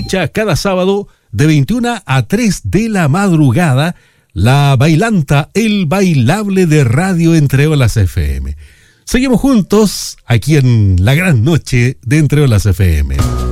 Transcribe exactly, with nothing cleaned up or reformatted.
escucha cada sábado de veintiuna a tres de la madrugada, La Bailanta, el bailable de Radio Entre Olas F M. Seguimos juntos aquí en la gran noche de Entre Olas F M.